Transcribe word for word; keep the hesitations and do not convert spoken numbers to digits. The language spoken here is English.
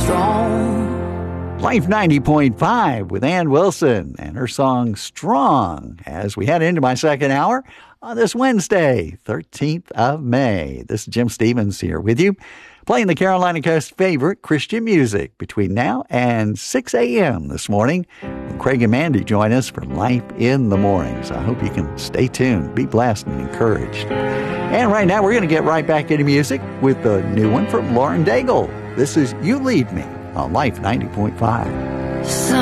strong. Life ninety point five with Ann Wilson and her song Strong as we head into my second hour on this Wednesday, thirteenth of May. This is Jim Stevens here with you, playing the Carolina Coast's favorite Christian music between now and six a.m. this morning. When Craig and Mandy join us for Life in the Mornings. I hope you can stay tuned, be blessed and encouraged. And right now we're going to get right back into music with the new one from Lauren Daigle. This is You Lead Me on Life ninety point five.